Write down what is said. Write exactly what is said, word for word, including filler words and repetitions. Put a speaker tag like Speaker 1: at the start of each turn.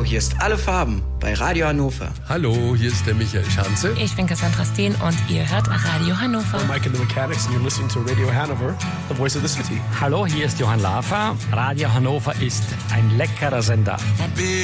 Speaker 1: hier ist Alle Farben bei Radio Hannover.
Speaker 2: Hallo, hier ist der Michael Schanze.
Speaker 3: Ich bin Cassandra Steen und ihr hört Radio Hannover.
Speaker 4: I'm Mike and the Mechanics and you're listening to Radio Hanover, the voice of the city.
Speaker 5: Hallo, hier ist Johann Lafer. Radio Hannover ist ein leckerer Sender.